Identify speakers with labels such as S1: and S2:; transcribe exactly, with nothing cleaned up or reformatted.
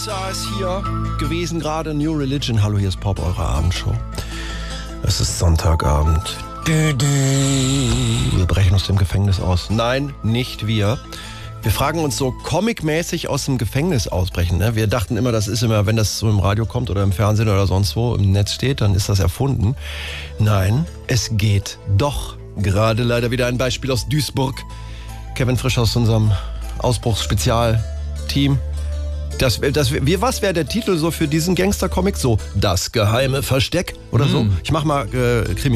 S1: Da ist hier gewesen gerade New Religion. Hallo, hier ist Pop, eure Abendshow. Es ist Sonntagabend. Wir brechen aus dem Gefängnis aus. Nein, nicht wir. Wir fragen uns so comicmäßig aus dem Gefängnis ausbrechen. Ne? Wir dachten immer, das ist immer, wenn das so im Radio kommt oder im Fernsehen oder sonst wo im Netz steht, dann ist das erfunden. Nein, es geht doch. Gerade leider wieder ein Beispiel aus Duisburg. Kevin Frisch aus unserem Ausbruchsspezialteam. Das, das, wie, was wäre der Titel so für diesen Gangster-Comic? So, das geheime Versteck oder so? Ich mach mal äh, Krimi.